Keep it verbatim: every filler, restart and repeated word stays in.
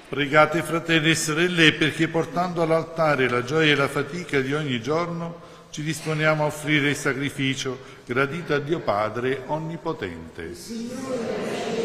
Pregate, fratelli e sorelle, perché portando all'altare la gioia e la fatica di ogni giorno ci disponiamo a offrire il sacrificio gradito a Dio Padre Onnipotente. Signore,